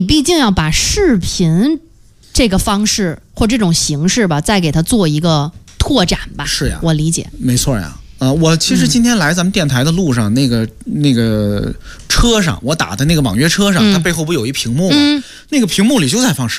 毕竟要把视频这个方式或这种形式吧，再给它做一个拓展吧。 是呀， 我理解， 没错呀。我其实今天来咱们电台的路上，那个车上，我打的那个网约车上，它背后不有一屏幕吗？那个屏幕里就在放视频。